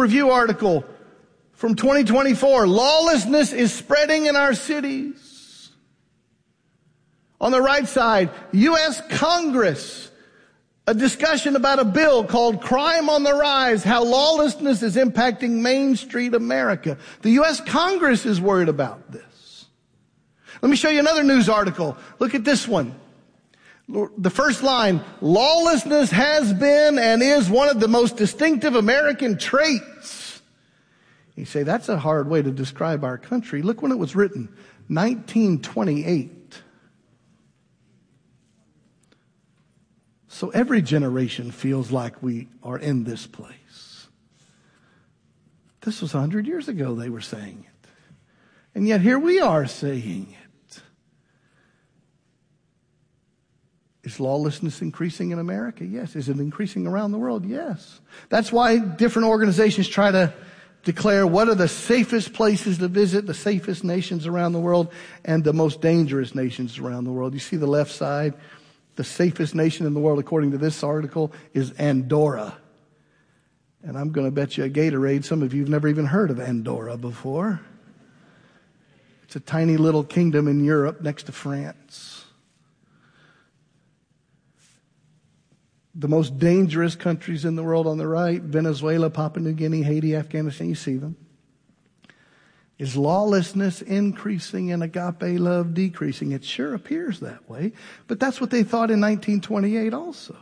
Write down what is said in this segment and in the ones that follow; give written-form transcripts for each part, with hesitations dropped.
Review article from 2024. Lawlessness is spreading in our cities. On the right side, U.S. Congress, a discussion about a bill called Crime on the Rise, how lawlessness is impacting Main Street America. The U.S. Congress is worried about this. Let me show you another news article. Look at this one. The first line, lawlessness has been and is one of the most distinctive American traits. You say, that's a hard way to describe our country. Look when it was written, 1928. So every generation feels like we are in this place. This was 100 years ago they were saying it. And yet here we are saying it. Is lawlessness increasing in America? Yes. Is it increasing around the world? Yes. That's why different organizations try to declare what are the safest places to visit, the safest nations around the world, and the most dangerous nations around the world. You see the left side? The safest nation in the world, according to this article, is Andorra. And I'm going to bet you a Gatorade, some of you have never even heard of Andorra before. It's a tiny little kingdom in Europe next to France. The most dangerous countries in the world on the right, Venezuela, Papua New Guinea, Haiti, Afghanistan, you see them. Is lawlessness increasing and agape love decreasing? It sure appears that way, but that's what they thought in 1928 also.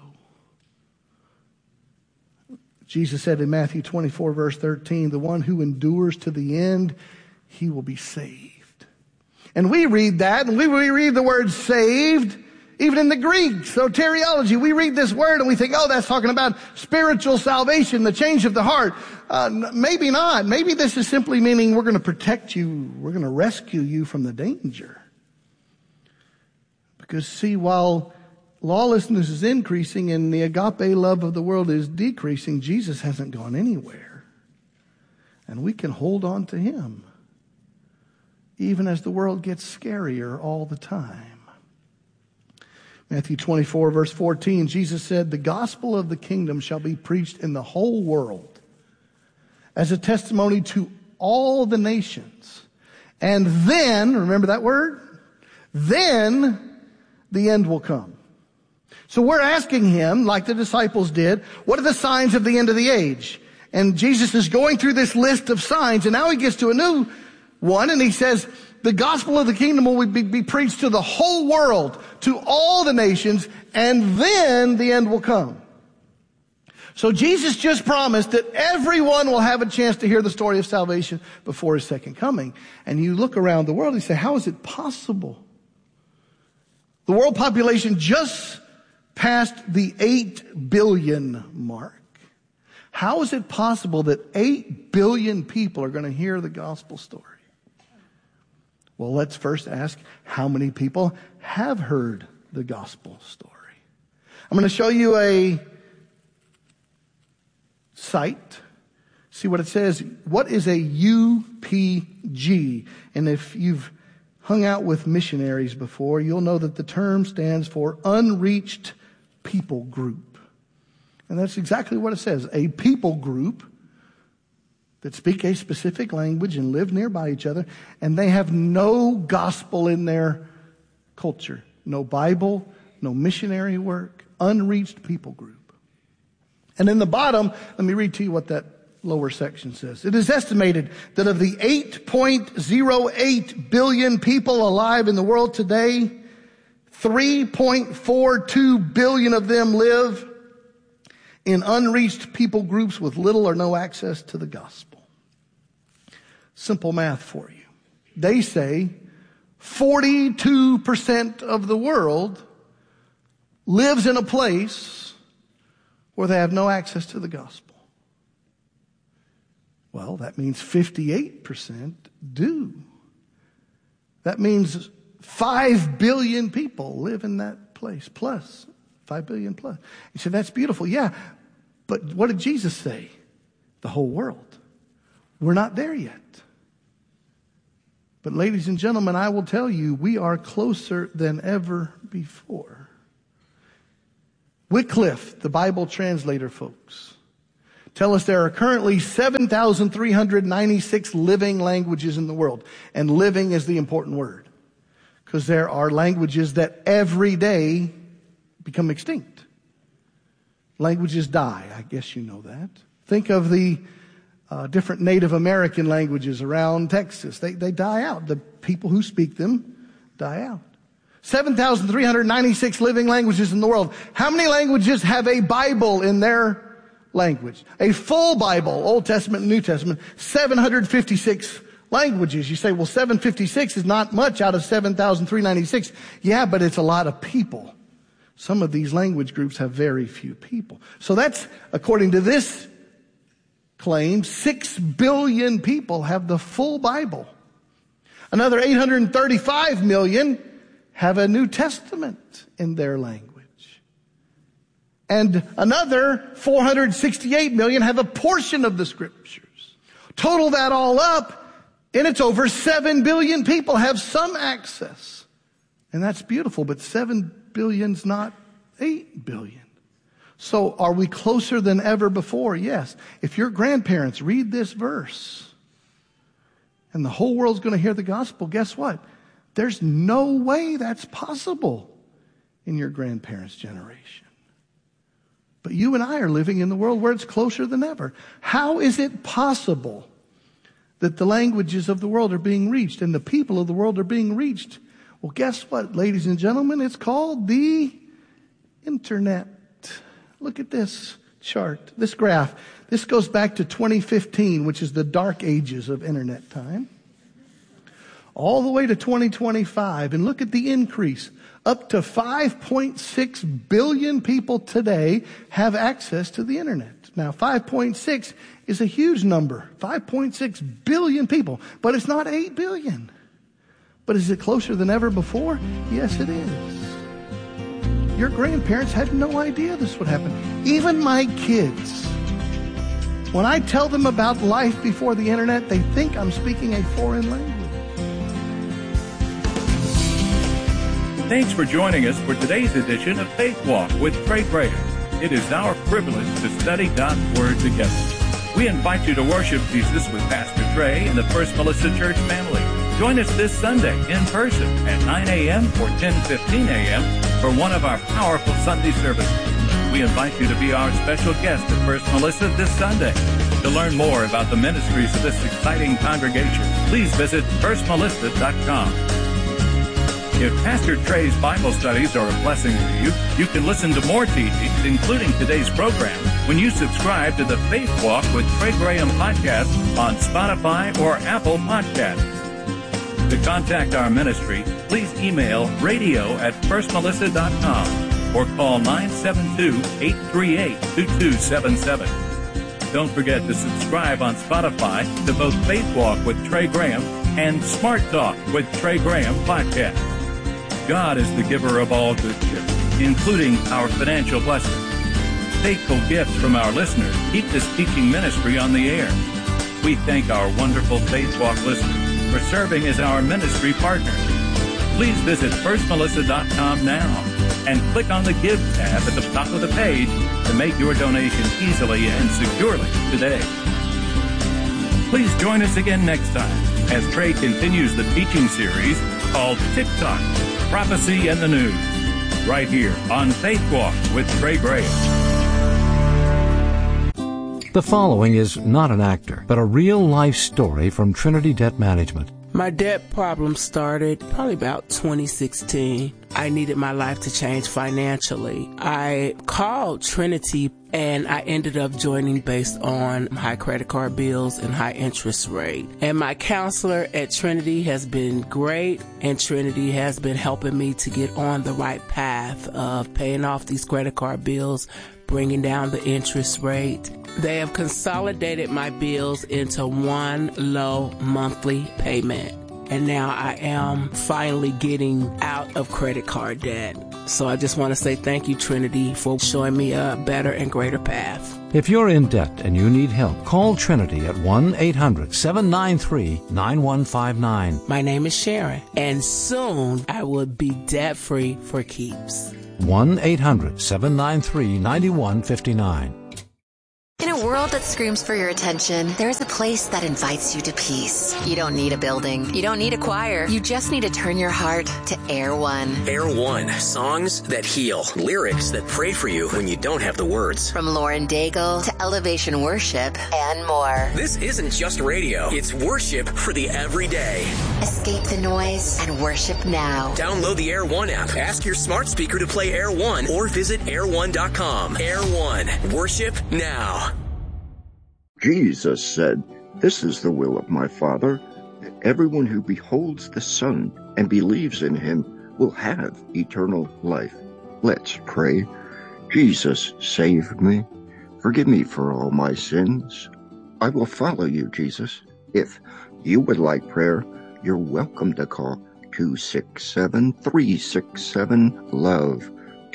Jesus said in Matthew 24, verse 13, the one who endures to the end, he will be saved. And we read that, and we read the word saved, even in the Greek, soteriology, we read this word and we think, oh, that's talking about spiritual salvation, the change of the heart. Maybe not. Maybe this is simply meaning we're going to protect you. We're going to rescue you from the danger. Because see, while lawlessness is increasing and the agape love of the world is decreasing, Jesus hasn't gone anywhere. And we can hold on to him, even as the world gets scarier all the time. Matthew 24, verse 14, Jesus said, the gospel of the kingdom shall be preached in the whole world as a testimony to all the nations. And then, remember that word? Then the end will come. So we're asking him, like the disciples did, what are the signs of the end of the age? And Jesus is going through this list of signs, and now he gets to a new one, and he says, the gospel of the kingdom will be preached to the whole world, to all the nations, and then the end will come. So Jesus just promised that everyone will have a chance to hear the story of salvation before his second coming. And you look around the world and you say, how is it possible? The world population just passed the 8 billion mark. How is it possible that 8 billion people are going to hear the gospel story? Well, let's first ask, how many people have heard the gospel story? I'm going to show you a site. See what it says. What is a UPG? And if you've hung out with missionaries before, you'll know that the term stands for Unreached People Group. And that's exactly what it says. A people group that speak a specific language and live nearby each other, and they have no gospel in their culture. No Bible, no missionary work, unreached people group. And in the bottom, let me read to you what that lower section says. It is estimated that of the 8.08 billion people alive in the world today, 3.42 billion of them live in unreached people groups with little or no access to the gospel. Simple math for you. They say 42% of the world lives in a place where they have no access to the gospel. Well, that means 58% do. That means 5 billion people live in that place, plus 5 billion plus. You say, that's beautiful. Yeah, but what did Jesus say? The whole world. We're not there yet. But ladies and gentlemen, I will tell you, we are closer than ever before. Wycliffe, the Bible translator, folks, tell us there are currently 7,396 living languages in the world. And living is the important word, because there are languages that every day become extinct. Languages die. I guess you know that. Think of the different Native American languages around Texas. They die out. The people who speak them die out. 7,396 living languages in the world. How many languages have a Bible in their language? A full Bible, Old Testament and New Testament, 756 languages. You say, well, 756 is not much out of 7,396. Yeah, but it's a lot of people. Some of these language groups have very few people. So that's, according to this claim, 6 billion people have the full Bible. Another 835 million have a New Testament in their language. And another 468 million have a portion of the Scriptures. Total that all up, and it's over 7 billion people have some access. And that's beautiful, but 7 billion's not 8 billion. So are we closer than ever before? Yes. If your grandparents read this verse and the whole world's going to hear the gospel, guess what? There's no way that's possible in your grandparents' generation. But you and I are living in the world where it's closer than ever. How is it possible that the languages of the world are being reached and the people of the world are being reached? Well, guess what, ladies and gentlemen? It's called the internet. Look at this chart, this graph. This goes back to 2015, which is the dark ages of internet time, all the way to 2025. And look at the increase. Up to 5.6 billion people today have access to the internet. Now, 5.6 is a huge number, 5.6 billion people, but it's not 8 billion. But is it closer than ever before? Yes, it is. Your grandparents had no idea this would happen. Even my kids, when I tell them about life before the internet, they think I'm speaking a foreign language. Thanks for joining us for today's edition of Faith Walk with Trey Graham. It is our privilege to study God's Word together. We invite you to worship Jesus with Pastor Trey and the First Melissa Church family. Join us this Sunday in person at 9 a.m. or 10:15 a.m. for one of our powerful Sunday services. We invite you to be our special guest at First Melissa this Sunday. To learn more about the ministries of this exciting congregation, please visit firstmelissa.com. If Pastor Trey's Bible studies are a blessing to you, you can listen to more teachings, including today's program, when you subscribe to the Faith Walk with Trey Graham podcast on Spotify or Apple Podcasts. To contact our ministry, please email radio@firstmelissa.com or call 972-838-2277. Don't forget to subscribe on Spotify to both Faith Walk with Trey Graham and Smart Talk with Trey Graham podcast. God is the giver of all good gifts, including our financial blessings. Faithful gifts from our listeners keep this teaching ministry on the air. We thank our wonderful Faith Walk listeners for serving as our ministry partner. Please visit firstmelissa.com now and click on the Give tab at the top of the page to make your donation easily and securely today. Please join us again next time as Trey continues the teaching series called TikTok, Prophecy and the News, right here on Faith Walk with Trey Graham. The following is not an actor, but a real-life story from Trinity Debt Management. My debt problem started probably about 2016. I needed my life to change financially. I called Trinity and I ended up joining based on high credit card bills and high interest rate. And my counselor at Trinity has been great, and Trinity has been helping me to get on the right path of paying off these credit card bills, bringing down the interest rate. They have consolidated my bills into one low monthly payment. And now I am finally getting out of credit card debt. So I just want to say thank you, Trinity, for showing me a better and greater path. If you're in debt and you need help, call Trinity at 1-800-793-9159. My name is Sharon, and soon I will be debt-free for keeps. 1-800-793-9159. In a world world that screams for your attention, there's a place that invites you to peace. You don't need a building. You don't need a choir. You just need to turn your heart to Air One. Air One. Songs that heal. Lyrics that pray for you when you don't have the words. From Lauren Daigle to Elevation Worship and more. This isn't just radio. It's worship for the everyday. Escape the noise and worship now. Download the Air One app. Ask your smart speaker to play Air One or visit air1.com. Air One. Worship now. Jesus said, "This is the will of my Father, that everyone who beholds the Son and believes in him will have eternal life." Let's pray. Jesus, save me. Forgive me for all my sins. I will follow you, Jesus. If you would like prayer, you're welcome to call 267-367-LOVE,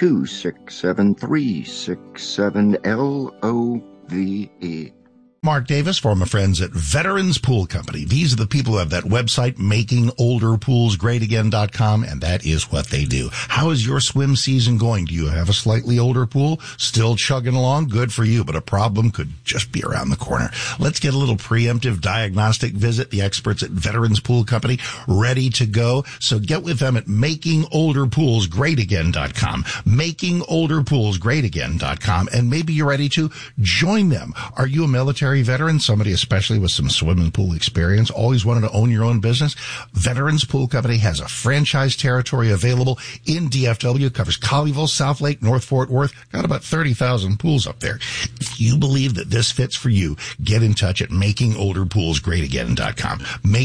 267-367-LOVE. Mark Davis, for my friends at Veterans Pool Company. These are the people who have that website, makingolderpoolsgreatagain.com, and that is what they do. How is your swim season going? Do you have a slightly older pool? Still chugging along? Good for you, but a problem could just be around the corner. Let's get a little preemptive diagnostic visit. The experts at Veterans Pool Company ready to go. So get with them at makingolderpoolsgreatagain.com, makingolderpoolsgreatagain.com, and maybe you're ready to join them. Are you a military veteran, somebody especially with some swimming pool experience, always wanted to own your own business? Veterans Pool Company has a franchise territory available in DFW, covers Colleyville, South Lake, North Fort Worth, got about 30,000 pools up there. If you believe that this fits for you, get in touch at makingolderpoolsgreatagain.com,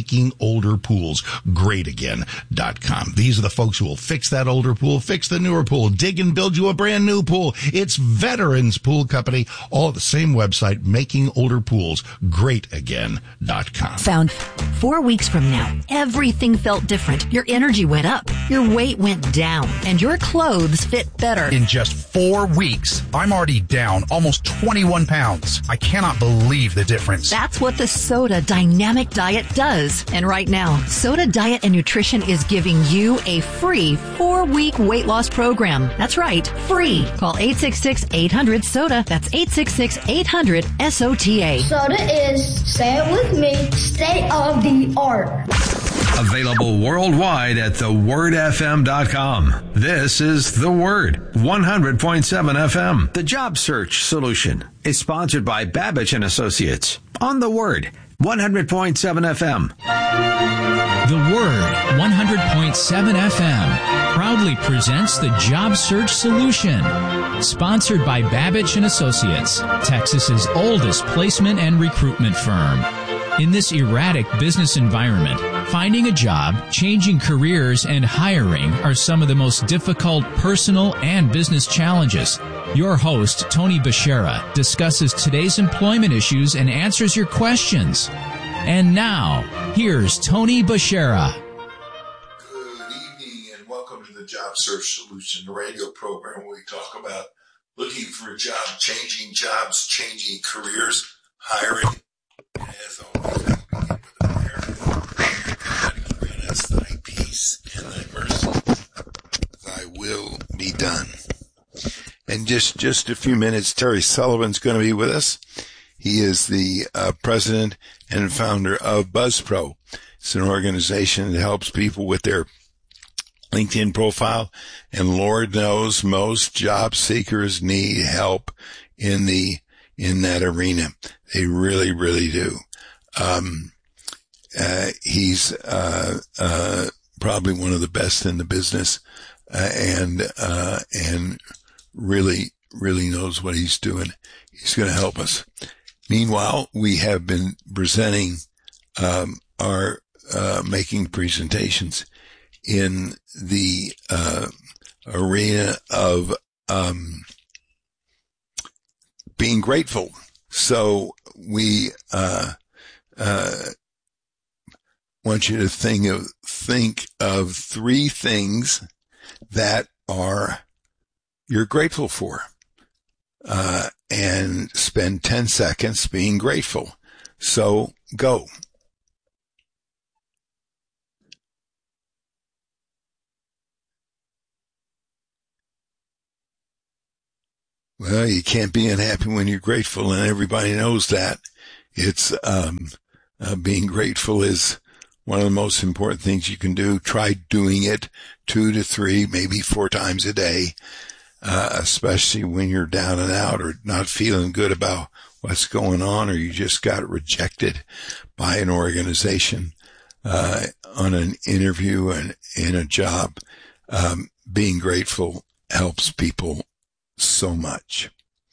makingolderpoolsgreatagain.com. These are the folks who will fix that older pool, fix the newer pool, dig and build you a brand new pool. It's Veterans Pool Company, all at the same website, makingolderpoolsgreatagain.com. Found 4 weeks from now, everything felt different. Your energy went up, your weight went down, and your clothes fit better. In just 4 weeks, I'm already down almost 21 pounds. I cannot believe the difference. That's what the Soda Dynamic Diet does. And right now, Soda Diet and Nutrition is giving you a free 4-week weight loss program. That's right, free. Call 866-800-SODA. That's 866-800-SOTA. Soda is, say it with me, state of the art. Available worldwide at thewordfm.com. This is The Word, 100.7 FM. The Job Search Solution is sponsored by Babbage & Associates on The Word, 100.7 FM. The Word, 100.7 FM, proudly presents the Job Search Solution. Sponsored by Babbage & Associates, Texas's oldest placement and recruitment firm. In this erratic business environment, finding a job, changing careers, and hiring are some of the most difficult personal and business challenges. Your host, Tony Bashara, discusses today's employment issues and answers your questions. And now, here's Tony Bashara. Good evening and welcome to the Job Search Solution radio program where we talk about looking for a job, changing jobs, changing careers, hiring. And as always, I begin with a prayer. God, grant us thy peace and thy mercy. Thy will be done. In just a few minutes, Terry Sullivan's going to be with us. He is the president and founder of BuzzPro. It's an organization that helps people with their LinkedIn profile. And Lord knows most job seekers need help in that arena. They really, really do. He's probably one of the best in the business, and really, really knows what he's doing. He's going to help us. Meanwhile, we have been presenting our making presentations in the arena of being grateful. So we want you to think of 3 things that you're grateful for, and spend 10 seconds being grateful. So go. Well, you can't be unhappy when you're grateful, and everybody knows that. It's being grateful is one of the most important things you can do. Try doing it 2 to 3, maybe 4 times a day, especially when you're down and out or not feeling good about what's going on, or you just got rejected by an organization on an interview and in a job. Being grateful helps people so much.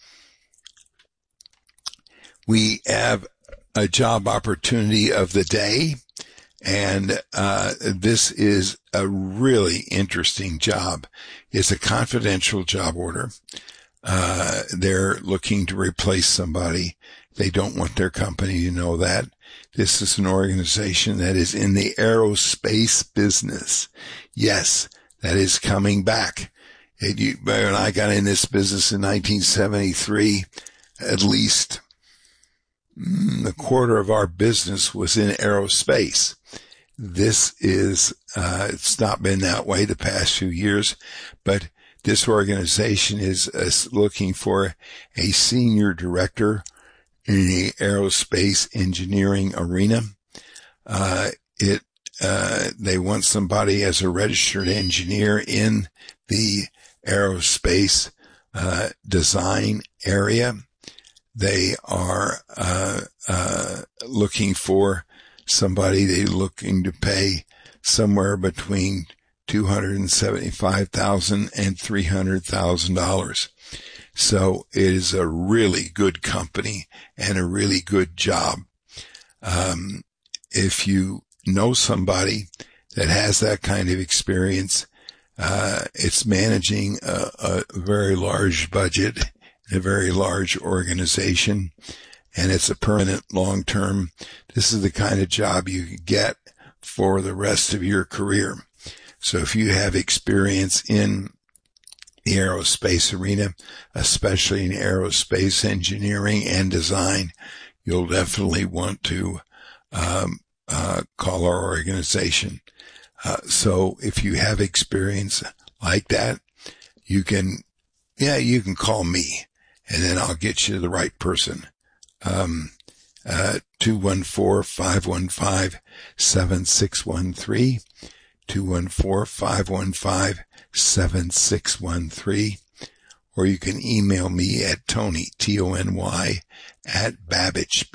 We have a job opportunity of the day, and this is a really interesting job. It's a confidential job order. They're looking to replace somebody. They don't want their company to know that. This is an organization that is in the aerospace business. Yes, that is coming back. When I got in this business in 1973, at least a quarter of our business was in aerospace. This is, it's not been that way the past few years, but this organization is looking for a senior director in the aerospace engineering arena. They want somebody as a registered engineer in the aerospace design area. They are looking for somebody. They're looking to pay somewhere between $275,000 and $300,000. So it is a really good company and a really good job. If you know somebody that has that kind of experience, it's managing a very large budget, a very large organization, and it's a permanent long-term. This is the kind of job you can get for the rest of your career. So if you have experience in the aerospace arena, especially in aerospace engineering and design, you'll definitely want to call our organization. So if you have experience like that, you can call me, and then I'll get you the right person. 214-515-7613, 214-515-7613, or you can email me at Tony, Tony, at Babich,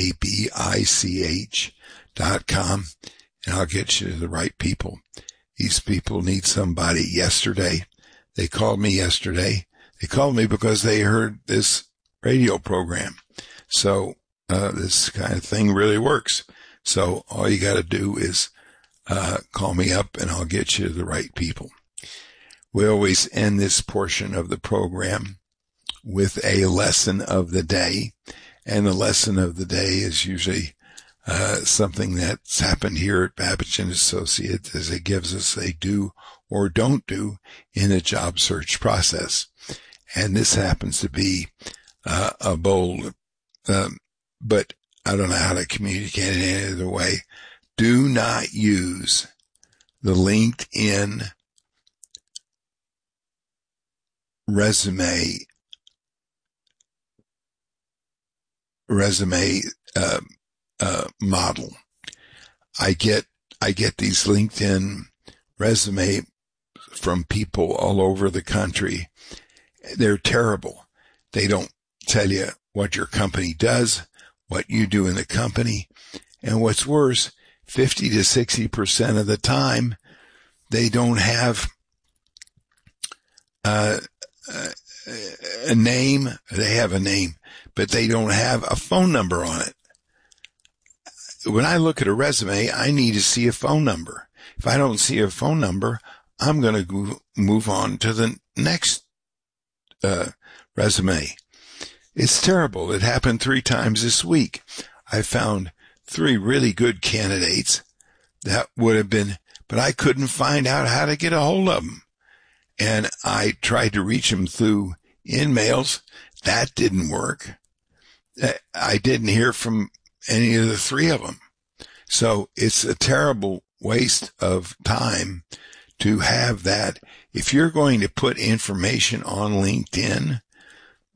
BABICH.com, and I'll get you to the right people. These people need somebody yesterday. They called me yesterday. They called me because they heard this radio program. So this kind of thing really works. So all you got to do is call me up, and I'll get you to the right people. We always end this portion of the program with a lesson of the day. And the lesson of the day is usually something that's happened here at Babich & Associates, as it gives us a do or don't do in the job search process. And this happens to be a bold, but I don't know how to communicate it any other way. Do not use the LinkedIn resume model. I get these LinkedIn resume from people all over the country. They're terrible. They don't tell you what your company does, what you do in the company, and what's worse, 50 to 60% of the time, they don't have a name. They have a name, but they don't have a phone number on it. When I look at a resume, I need to see a phone number. If I don't see a phone number, I'm going to move on to the next resume. It's terrible. It happened 3 times this week. I found 3 really good candidates that would have been, but I couldn't find out how to get a hold of them. And I tried to reach them through emails. That didn't work. I didn't hear from any of the 3 of them. So it's a terrible waste of time to have that. If you're going to put information on LinkedIn,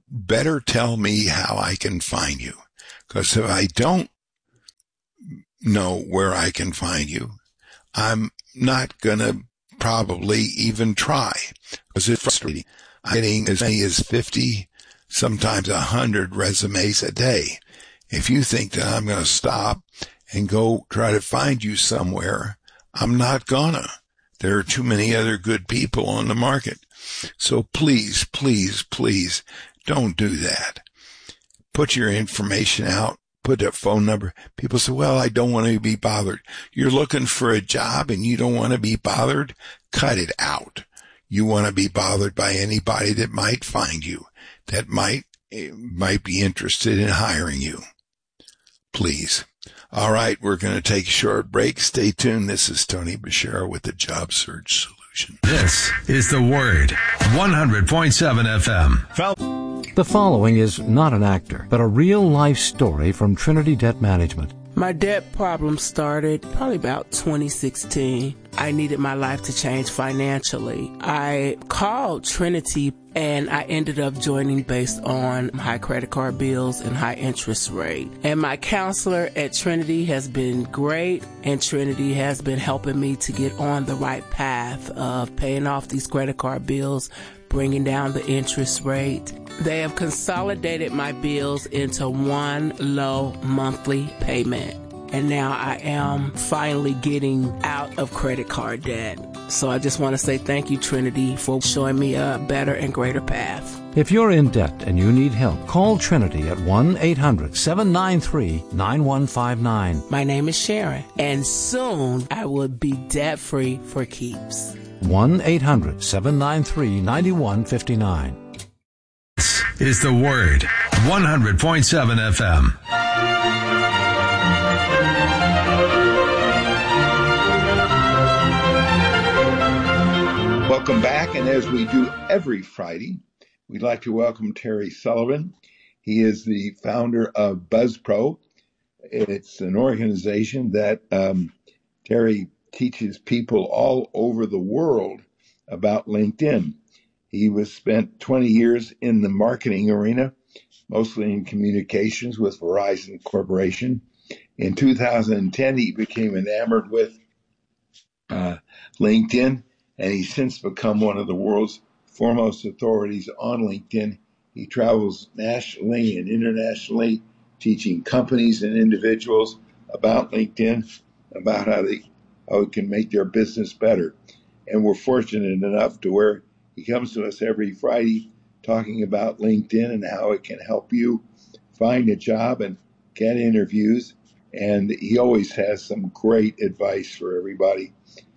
better tell me how I can find you. Because if I don't know where I can find you, I'm not going to probably even try, because it's frustrating. I'm getting as many as 50, sometimes 100 resumes a day. If you think that I'm going to stop and go try to find you somewhere, I'm not gonna. There are too many other good people on the market. So please, please, please don't do that. Put your information out. Put a phone number. People say, well, I don't want to be bothered. You're looking for a job and you don't want to be bothered? Cut it out. You want to be bothered by anybody that might find you, that might be interested in hiring you. Please. All right, we're going to take a short break. Stay tuned. This is Tony Bashara with the Job Search Solution. This is The Word, 100.7 FM. The following is not an actor, but a real-life story from Trinity Debt Management. My debt problem started probably about 2016. I needed my life to change financially. I called Trinity and I ended up joining based on high credit card bills and high interest rate. And my counselor at Trinity has been great, and Trinity has been helping me to get on the right path of paying off these credit card bills, bringing down the interest rate. They have consolidated my bills into one low monthly payment. And now I am finally getting out of credit card debt. So I just want to say thank you, Trinity, for showing me a better and greater path. If you're in debt and you need help, call Trinity at 1-800-793-9159. My name is Sharon, and soon I will be debt-free for keeps. 1-800-793-9159. This is The Word, 100.7 FM. Welcome back, and as we do every Friday, we'd like to welcome Terry Sullivan. He is the founder of BuzzPro. It's an organization that Terry teaches people all over the world about LinkedIn. He was spent 20 years in the marketing arena, mostly in communications with Verizon Corporation. In 2010, he became enamored with LinkedIn, and he's since become one of the world's foremost authorities on LinkedIn. He travels nationally and internationally, teaching companies and individuals about LinkedIn, about how it can make their business better. And we're fortunate enough to where he comes to us every Friday talking about LinkedIn and how it can help you find a job and get interviews. And he always has some great advice for everybody.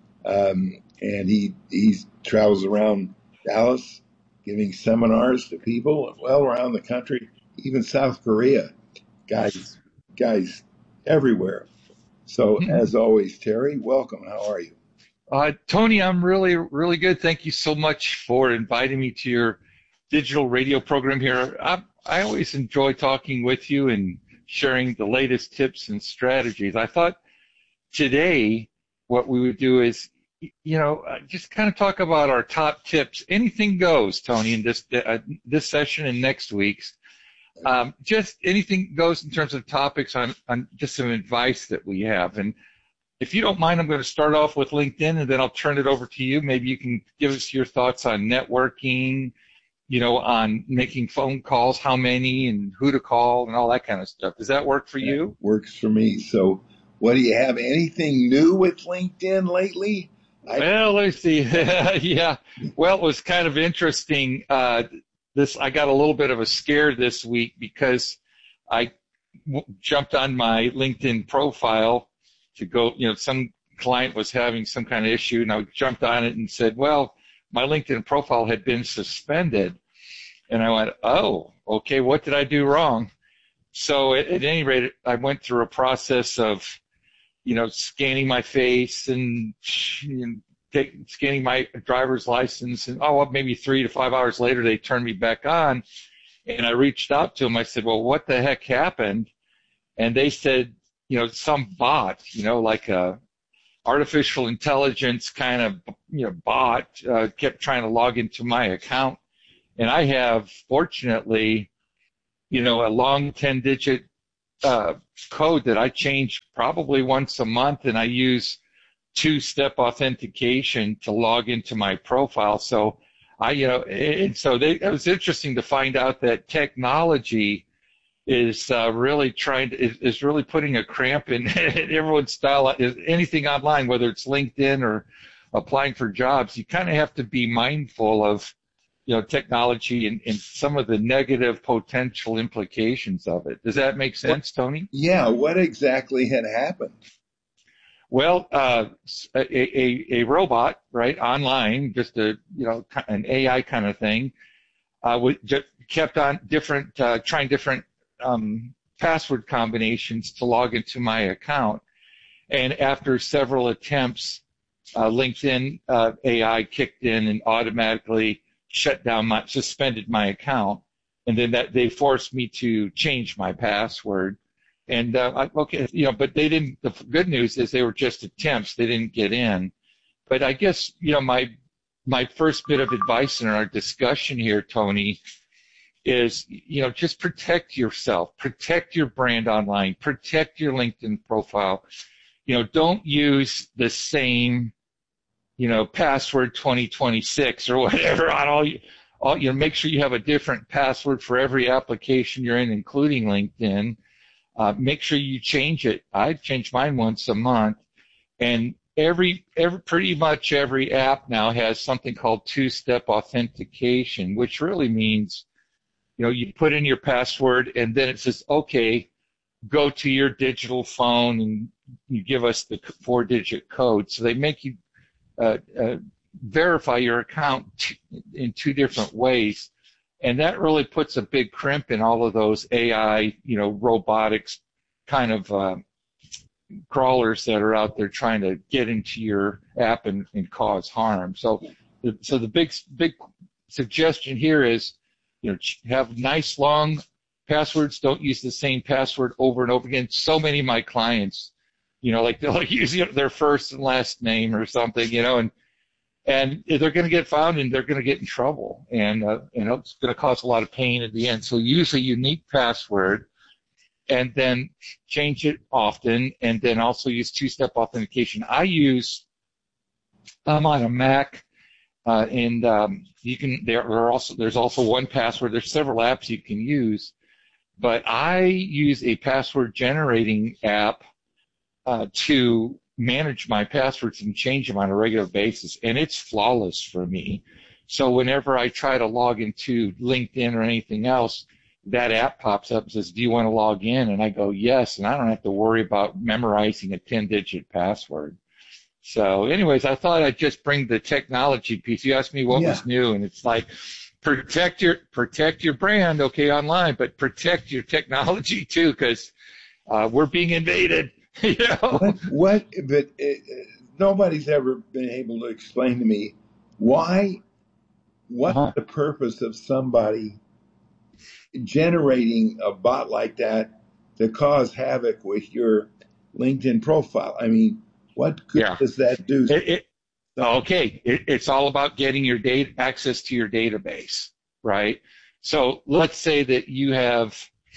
And he travels around Dallas giving seminars to people well around the country, even South Korea, guys everywhere. So as always, Terry, welcome. How are you? Tony, I'm really, really good. Thank you so much for inviting me to your digital radio program here. I always enjoy talking with you and sharing the latest tips and strategies. I thought today what we would do is, just kind of talk about our top tips. Anything goes, Tony, in this session and next week's. Just anything goes in terms of topics on just some advice that we have. And if you don't mind, I'm going to start off with LinkedIn, and then I'll turn it over to you. Maybe you can give us your thoughts on networking, on making phone calls, how many and who to call and all that kind of stuff. Does that work for you? Works for me. So what do you have? Anything new with LinkedIn lately? Well, let's see. Yeah. Well, it was kind of interesting. I got a little bit of a scare this week because I jumped on my LinkedIn profile to go, some client was having some kind of issue, and I jumped on it and said, well, my LinkedIn profile had been suspended. And I went, oh, okay, what did I do wrong? So at any rate, I went through a process of, scanning my face and scanning my driver's license, and maybe 3 to 5 hours later, they turned me back on, and I reached out to them. I said, well, what the heck happened? And they said, some bot, like a artificial intelligence kind of, bot kept trying to log into my account And I have, fortunately, a long 10-digit code that I change probably once a month, and I use two-step authentication to log into my profile. So it was interesting to find out that technology is really is really putting a cramp in everyone's style. Anything online, whether it's LinkedIn or applying for jobs, you kind of have to be mindful of technology and some of the negative potential implications of it. Does that make sense, Tony? Yeah. What exactly had happened? Well, a robot, right, online, just an AI kind of thing, just kept on trying different password combinations to log into my account. And after several attempts, LinkedIn AI kicked in and automatically suspended my account, and then they forced me to change my password. And but they didn't. The good news is they were just attempts; they didn't get in. But I guess my first bit of advice in our discussion here, Tony, is just protect yourself, protect your brand online, protect your LinkedIn profile. Don't use the same password 2026 or whatever on all make sure you have a different password for every application you're in, including LinkedIn. Make sure you change it. I change mine once a month, and pretty much every app now has something called two-step authentication, which really means you put in your password and then it says, okay, go to your digital phone and you give us the 4-digit code. So they make you verify your account in two different ways, and that really puts a big crimp in all of those AI, robotics kind of crawlers that are out there trying to get into your app and cause harm. So the big suggestion here is, have nice long passwords. Don't use the same password over and over again. So many of my clients, they'll use their first and last name or something, and they're going to get found and they're going to get in trouble, and it's going to cause a lot of pain at the end. So use a unique password, and then change it often, and then also use two-step authentication. I'm on a Mac, and there's also 1Password. There's several apps you can use, but I use a password generating app to manage my passwords and change them on a regular basis, and it's flawless for me. So whenever I try to log into LinkedIn or anything else, that app pops up and says, do you want to log in? And I go, yes, and I don't have to worry about memorizing a 10-digit password. So anyways, I thought I'd just bring the technology piece. You asked me what was new, and it's like, protect your brand, okay, online, but protect your technology too, because we're being invaded. But nobody's ever been able to explain to me what's the purpose of somebody generating a bot like that to cause havoc with your LinkedIn profile. I mean, what good does that do? It's all about getting your access to your database, right? So let's say that you have,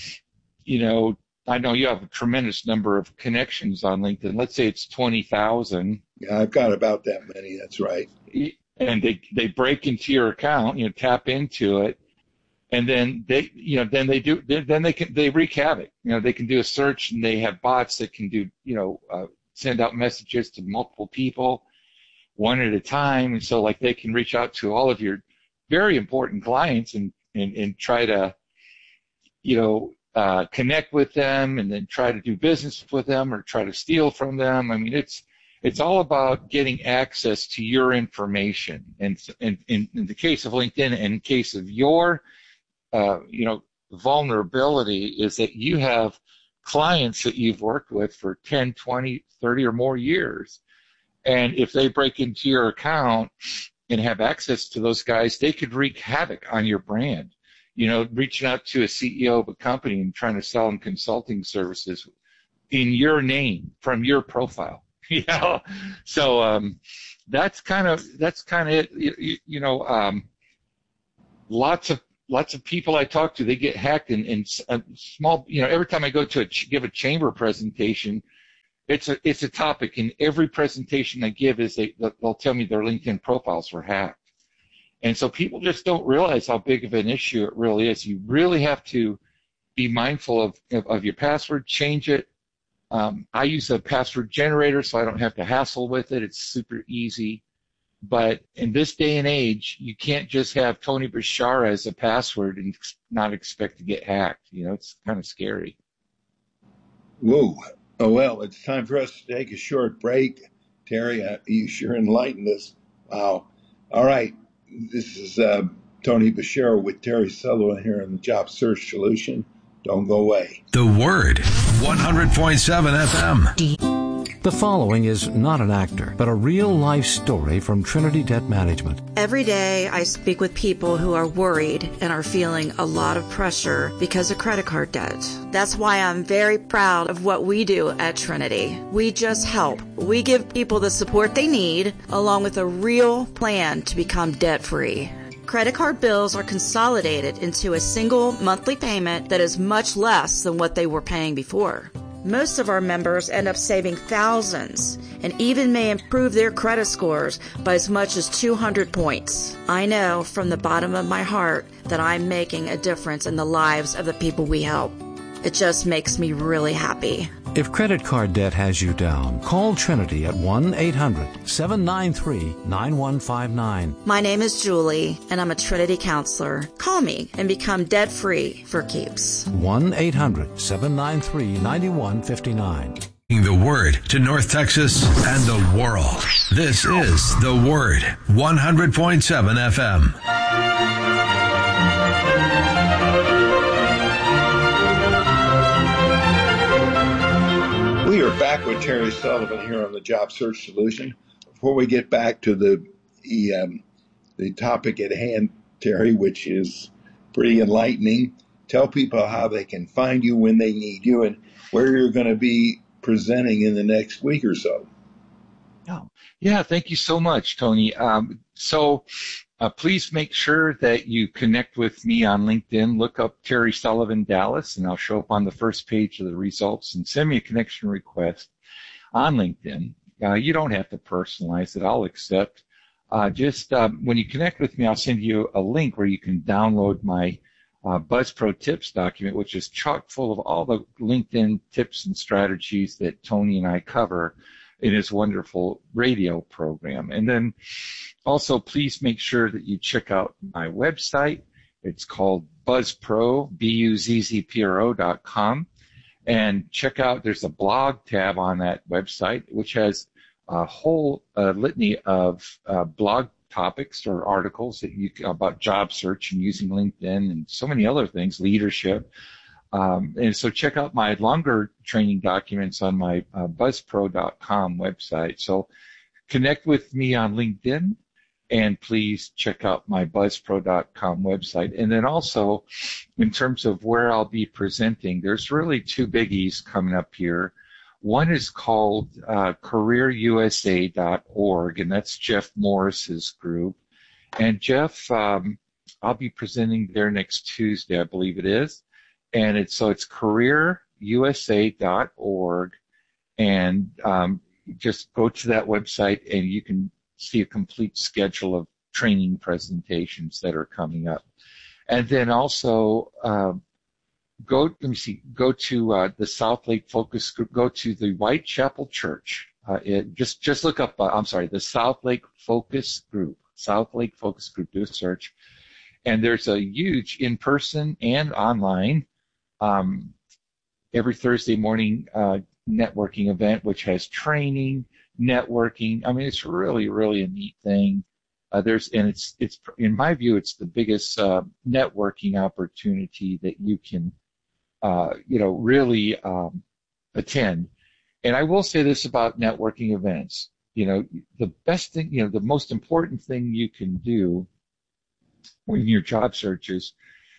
I know you have a tremendous number of connections on LinkedIn. Let's say it's 20,000. Yeah, I've got about that many. That's right. And they break into your account, tap into it, and then they wreak havoc. They can do a search, and they have bots that can do, send out messages to multiple people, one at a time, and so they can reach out to all of your very important clients and try to, connect with them, and then try to do business with them or try to steal from them. I mean, it's all about getting access to your information. And in the case of LinkedIn, and in case of your, vulnerability, is that you have clients that you've worked with for 10, 20, 30 or more years. And if they break into your account and have access to those guys, they could wreak havoc on your brand. Reaching out to a CEO of a company and trying to sell them consulting services in your name from your profile. So that's kind of it. lots of people I talk to, they get hacked in small, every time I go to give a chamber presentation, it's a topic. In every presentation I give they'll tell me their LinkedIn profiles were hacked. And so people just don't realize how big of an issue it really is. You really have to be mindful of your password, change it. I use a password generator so I don't have to hassle with it. It's super easy. But in this day and age, you can't just have Tony Bashara as a password and not expect to get hacked. It's kind of scary. Whoa. Oh, well, it's time for us to take a short break. Terry, you sure enlightened us. Wow. All right. This is Tony Bashara with Terry Sullivan here on the Job Search Solution. Don't go away. The Word, 100.7 FM. The following is not an actor, but a real-life story from Trinity Debt Management. Every day I speak with people who are worried and are feeling a lot of pressure because of credit card debt. That's why I'm very proud of what we do at Trinity. We just help. We give people the support they need, along with a real plan to become debt-free. Credit card bills are consolidated into a single monthly payment that is much less than what they were paying before. Most of our members end up saving thousands and even may improve their credit scores by as much as 200 points. I know from the bottom of my heart that I'm making a difference in the lives of the people we help. It just makes me really happy. If credit card debt has you down, call Trinity at 1-800-793-9159. My name is Julie, and I'm a Trinity counselor. Call me and become debt-free for keeps. 1-800-793-9159. The Word to North Texas and the world. This is The Word, 100.7 FM. We are back with Terry Sullivan here on the Job Search Solution. Before we get back to the topic at hand, Terry, which is pretty enlightening, tell people how they can find you when they need you and where you're going to be presenting in the next week or so. Yeah, thank you so much, Tony. Please make sure that you connect with me on LinkedIn. Look up Terry Sullivan Dallas, and I'll show up on the first page of the results, and send me a connection request on LinkedIn. You don't have to personalize it. I'll accept. When you connect with me, I'll send you a link where you can download my BuzzPro Tips document, which is chock full of all the LinkedIn tips and strategies that Tony and I cover in his wonderful radio program. And then also, please make sure that you check out my website. It's called BuzzPro, BUZZPRO.com. And check out, there's a blog tab on that website, which has a whole litany of blog topics or articles that about job search and using LinkedIn and so many other things, leadership. And so check out my longer training documents on my buzzpro.com website. So connect with me on LinkedIn, and please check out my buzzpro.com website. And then also, in terms of where I'll be presenting, there's really two biggies coming up here. One is called careerusa.org, and that's Jeff Morris's group. And Jeff, I'll be presenting there next Tuesday, I believe it is. And it's careerusa.org, and just go to that website and you can see a complete schedule of training presentations that are coming up. And then also go to the South Lake Focus Group, go to the Whitechapel Church. Just look up, the South Lake Focus Group, do a search. And there's a huge in-person and online every Thursday morning networking event, which has training, networking. I mean, it's really, really a neat thing. It's in my view, it's the biggest networking opportunity that you can, really attend. And I will say this about networking events. The best thing, the most important thing you can do when your job search is,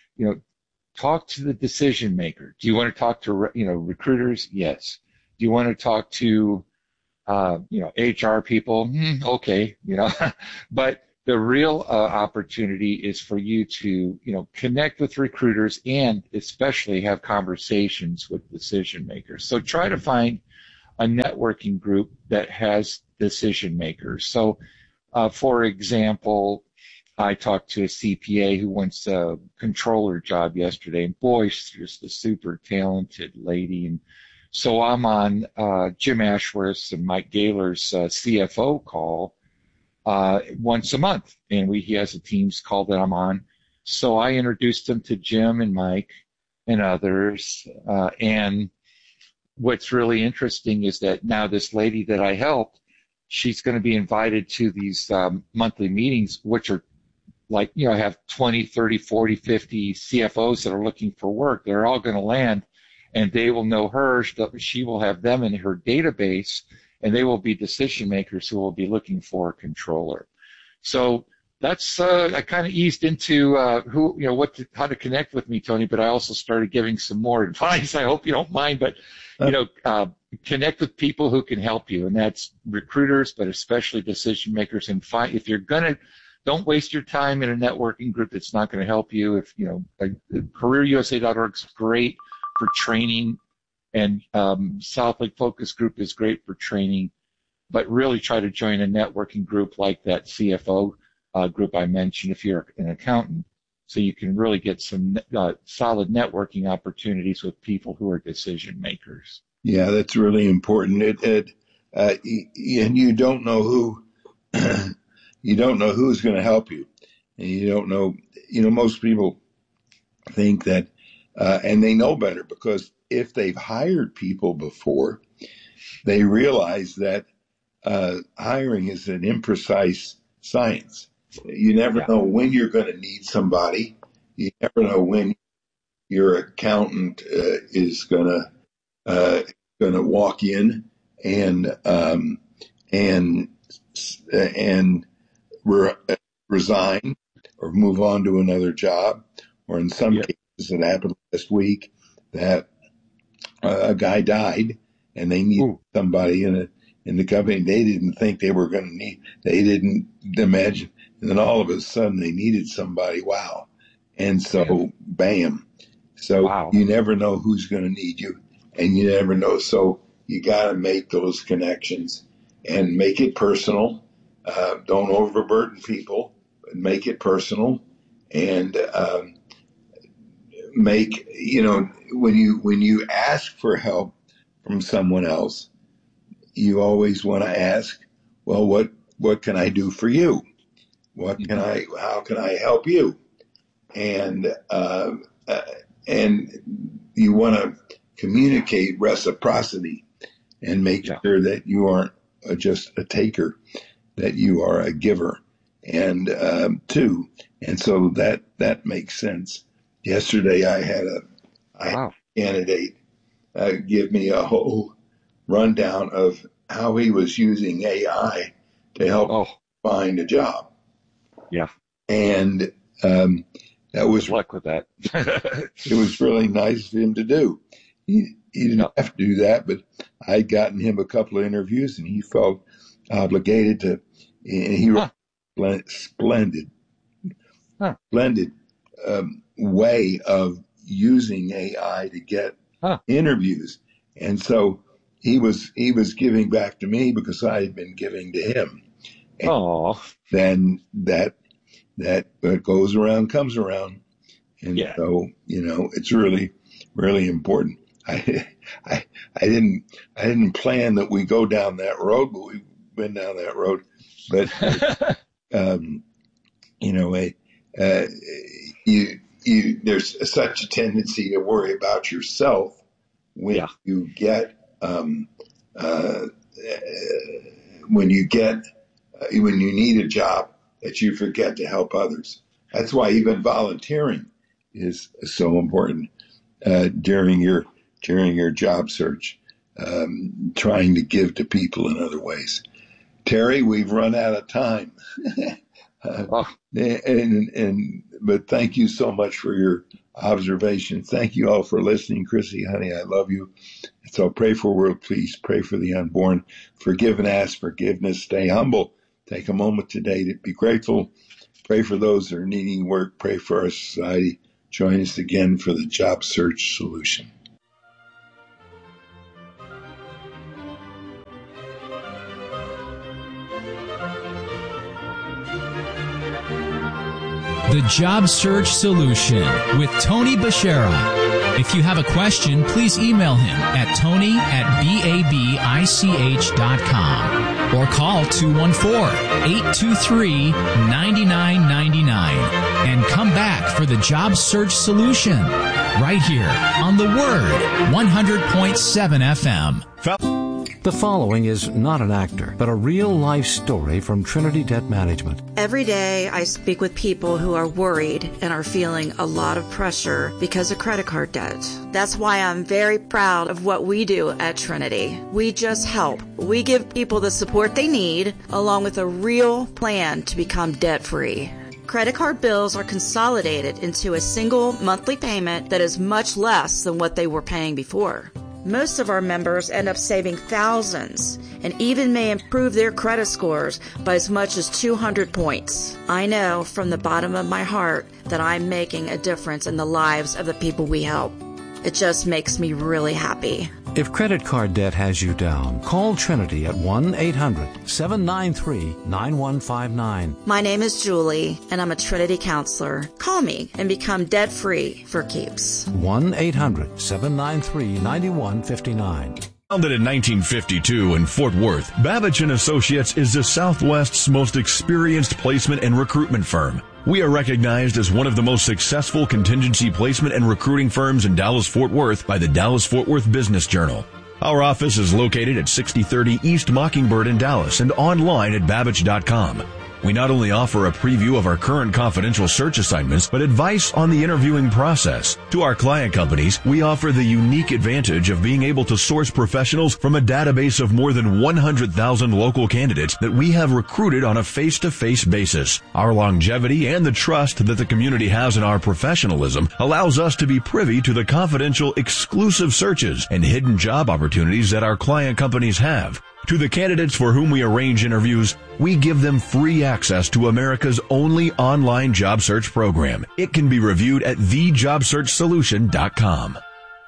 talk to the decision maker. Do you want to talk to, recruiters? Yes. Do you want to talk to, HR people? Okay, but the real opportunity is for you to, connect with recruiters and especially have conversations with decision makers. So try to find a networking group that has decision makers. So, for example, I talked to a CPA who wants a controller job yesterday, and boy, she's just a super talented lady. And so I'm on Jim Ashworth's and Mike Gaylor's CFO call once a month, and he has a Teams call that I'm on. So I introduced him to Jim and Mike and others. And what's really interesting is that now this lady that I helped, she's going to be invited to these monthly meetings, which are like, I have 20, 30, 40, 50 CFOs that are looking for work. They're all going to land, and they will know her. She will have them in her database, and they will be decision makers who will be looking for a controller. So that's I kind of eased into how to connect with me, Tony. But I also started giving some more advice. I hope you don't mind, but connect with people who can help you, and that's recruiters, but especially decision makers. And if you're gonna, don't waste your time in a networking group that's not going to help you. If CareerUSA.org is great for training, and South Lake Focus Group is great for training, but really try to join a networking group like that CFO group I mentioned if you're an accountant, so you can really get some solid networking opportunities with people who are decision makers. Yeah, that's really important. And you don't know who you don't know who's going to help you, and you don't know. Most people think that, and they know better because if they've hired people before, they realize that hiring is an imprecise science. You never know when you're going to need somebody. You never know when your accountant is going to walk in and resign or move on to another job. Or in some cases, it happened last week that a guy died and they needed somebody in the company. They didn't think they were going to need. They didn't imagine. And then all of a sudden they needed somebody. Wow. And so, bam. So you never know who's going to need you, and you never know. So you got to make those connections and make it personal. Don't overburden people, but make it personal. And make, when you ask for help from someone else, you always want to ask, well, what can I do for you? How can I help you? And you want to communicate reciprocity and make sure that you aren't just a taker, that you are a giver, and too. And so that makes sense. Yesterday I had a candidate give me a whole rundown of how he was using AI to help find a job. Yeah. And that was luck with that. It was really nice of him to do. He didn't have to do that, but I'd gotten him a couple of interviews, and he felt obligated to. And he was splendid way of using AI to get interviews, and so he was giving back to me because I had been giving to him. And then that goes around comes around, and so it's really, really important. I didn't plan that we go down that road, but we've been down that road. But there's such a tendency to worry about yourself when you get when you need a job, that you forget to help others. That's why even volunteering is so important during your job search, trying to give to people in other ways. Terry, we've run out of time. But thank you so much for your observations. Thank you all for listening. Chrissy, honey, I love you. So pray for world peace. Pray for the unborn. Forgive and ask forgiveness. Stay humble. Take a moment today to be grateful. Pray for those that are needing work. Pray for our society. Join us again for the Job Search Solution. The Job Search Solution with Tony Bashara. If you have a question, please email him at tony@babich.com or call 214-823-9999 and come back for the Job Search Solution right here on The Word 100.7 FM. The following is not an actor, but a real-life story from Trinity Debt Management. Every day I speak with people who are worried and are feeling a lot of pressure because of credit card debt. That's why I'm very proud of what we do at Trinity. We just help. We give people the support they need, along with a real plan to become debt-free. Credit card bills are consolidated into a single monthly payment that is much less than what they were paying before. Most of our members end up saving thousands and even may improve their credit scores by as much as 200 points. I know from the bottom of my heart that I'm making a difference in the lives of the people we help. It just makes me really happy. If credit card debt has you down, call Trinity at 1-800-793-9159. My name is Julie, and I'm a Trinity counselor. Call me and become debt-free for keeps. 1-800-793-9159. Founded in 1952 in Fort Worth, Babich & Associates is the Southwest's most experienced placement and recruitment firm. We are recognized as one of the most successful contingency placement and recruiting firms in Dallas-Fort Worth by the Dallas-Fort Worth Business Journal. Our office is located at 6030 East Mockingbird in Dallas and online at babich.com. We not only offer a preview of our current confidential search assignments, but advice on the interviewing process. To our client companies, we offer the unique advantage of being able to source professionals from a database of more than 100,000 local candidates that we have recruited on a face-to-face basis. Our longevity and the trust that the community has in our professionalism allows us to be privy to the confidential, exclusive searches and hidden job opportunities that our client companies have. To the candidates for whom we arrange interviews, we give them free access to America's only online job search program. It can be reviewed at thejobsearchsolution.com.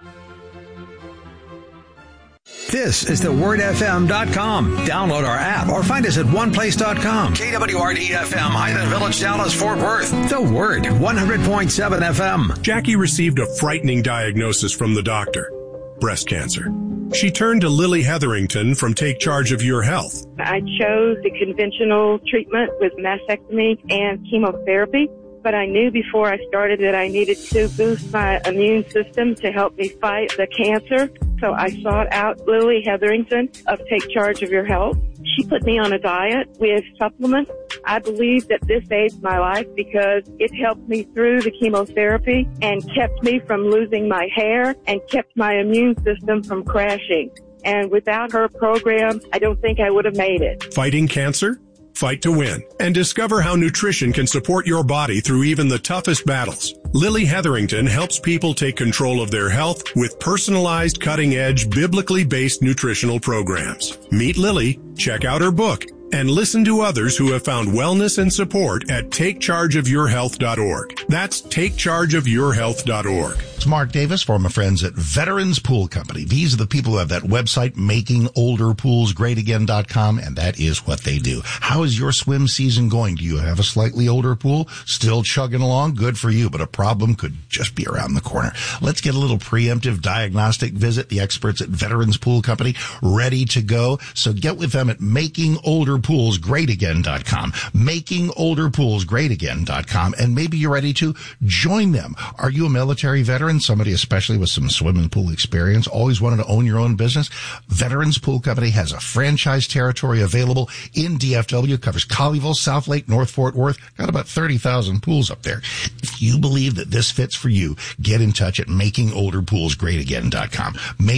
This is thewordfm.com. Download our app or find us at oneplace.com. KWRD-FM, Highland Village, Dallas, Fort Worth. The Word, 100.7 FM. Jackie received a frightening diagnosis from the doctor: breast cancer. She turned to Lily Hetherington from Take Charge of Your Health. I chose the conventional treatment with mastectomy and chemotherapy, but I knew before I started that I needed to boost my immune system to help me fight the cancer. So I sought out Lily Hetherington of Take Charge of Your Health. She put me on a diet with supplements. I believe that this saved my life because it helped me through the chemotherapy and kept me from losing my hair and kept my immune system from crashing. And without her program, I don't think I would have made it. Fighting cancer? Fight to win. And discover how nutrition can support your body through even the toughest battles. Lily Hetherington helps people take control of their health with personalized, cutting-edge, biblically based nutritional programs. Meet Lily, check out her book, and listen to others who have found wellness and support at takechargeofyourhealth.org. That's takechargeofyourhealth.org. It's Mark Davis from my friends at Veterans Pool Company. These are the people who have that website, makingolderpoolsgreatagain.com, and that is what they do. How is your swim season going? Do you have a slightly older pool? Still chugging along? Good for you, but a problem could just be around the corner. Let's get a little preemptive diagnostic visit. The experts at Veterans Pool Company ready to go. So get with them at makingolderpoolsgreatagain.com, makingolderpoolsgreatagain.com, and maybe you're ready to join them. Are you a military veteran? Somebody especially with some swimming pool experience, always wanted to own your own business? Veterans Pool Company has a franchise territory available in DFW, covers Colleyville, South Lake, North Fort Worth, got about 30,000 pools up there. If you believe that this fits for you, get in touch at makingolderpoolsgreatagain.com,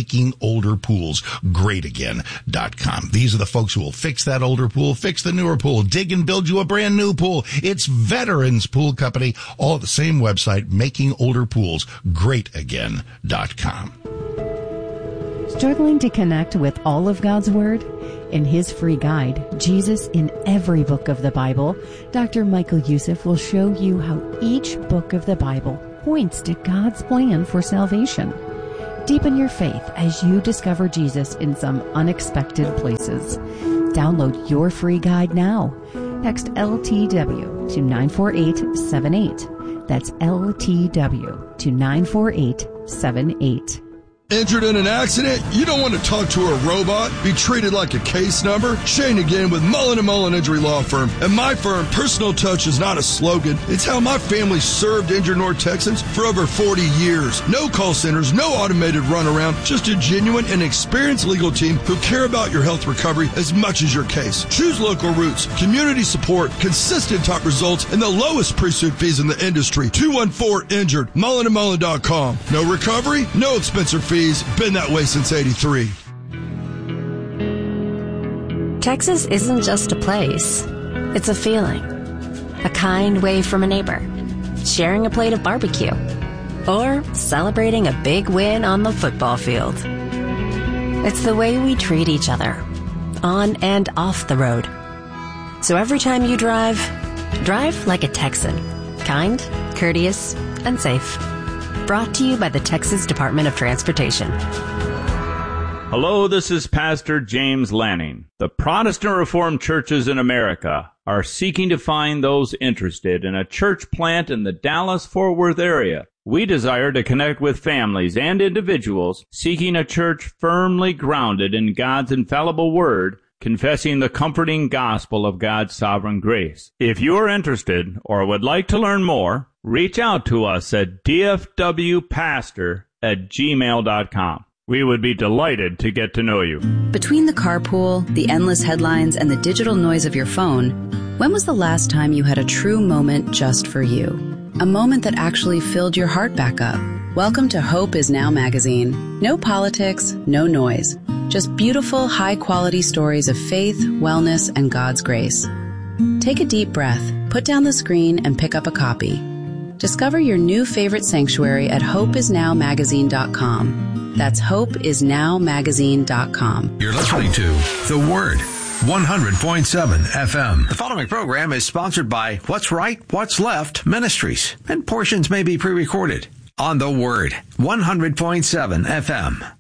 makingolderpoolsgreatagain.com. These are the folks who will fix that older pool, fix the newer pool, dig and build you a brand new pool. It's Veterans Pool Company, all at the same website, makingolderpoolsgreatagain.com. Struggling to connect with all of God's Word? In his free guide, Jesus in Every Book of the Bible, Dr. Michael Youssef will show you how each book of the Bible points to God's plan for salvation. Deepen your faith as you discover Jesus in some unexpected places. Download your free guide now. Text LTW to 94878. That's LTW to 94878. Injured in an accident? You don't want to talk to a robot, be treated like a case number? Shane again with Mullen & Mullen Injury Law Firm. At my firm, personal touch is not a slogan. It's how my family served injured North Texans for over 40 years. No call centers, no automated runaround, just a genuine and experienced legal team who care about your health recovery as much as your case. Choose local routes, community support, consistent top results, and the lowest pre-suit fees in the industry. 214-INJURED, mullenandmullen.com. No recovery, no expensive fees. Been that way since 83. Texas isn't just a place. It's a feeling. A kind wave from a neighbor. Sharing a plate of barbecue. Or celebrating a big win on the football field. It's the way we treat each other. On and off the road. So every time you drive like a Texan. Kind, courteous, and safe. Brought to you by the Texas Department of Transportation. Hello, this is Pastor James Lanning. The Protestant Reformed churches in America are seeking to find those interested in a church plant in the Dallas-Fort Worth area. We desire to connect with families and individuals seeking a church firmly grounded in God's infallible Word, confessing the comforting gospel of God's sovereign grace. If you are interested or would like to learn more, reach out to us at dfwpastor@gmail.com. We would be delighted to get to know you. Between the carpool, the endless headlines, and the digital noise of your phone, when was the last time you had a true moment just for you? A moment that actually filled your heart back up. Welcome to Hope Is Now magazine. No politics, no noise. Just beautiful, high-quality stories of faith, wellness, and God's grace. Take a deep breath, put down the screen, and pick up a copy. Discover your new favorite sanctuary at hopeisnowmagazine.com. That's hopeisnowmagazine.com. You're listening to The Word, 100.7 FM. The following program is sponsored by What's Right, What's Left Ministries, and portions may be pre-recorded on The Word, 100.7 FM.